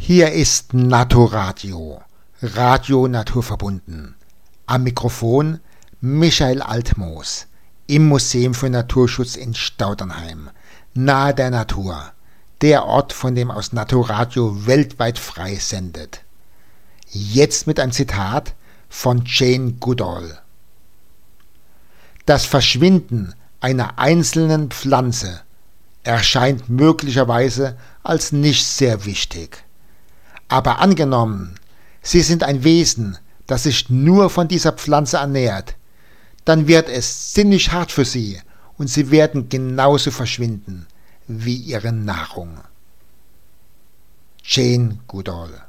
Hier ist Naturadio, Radio naturverbunden. Am Mikrofon Michael Altmoos im Museum für Naturschutz in Staudernheim, nahe der Natur, der Ort, von dem aus Naturadio weltweit frei sendet. Jetzt mit einem Zitat von Jane Goodall. Das Verschwinden einer einzelnen Pflanze erscheint möglicherweise als nicht sehr wichtig. Aber angenommen, Sie sind ein Wesen, das sich nur von dieser Pflanze ernährt, dann wird es ziemlich hart für Sie und Sie werden genauso verschwinden wie Ihre Nahrung. Jane Goodall.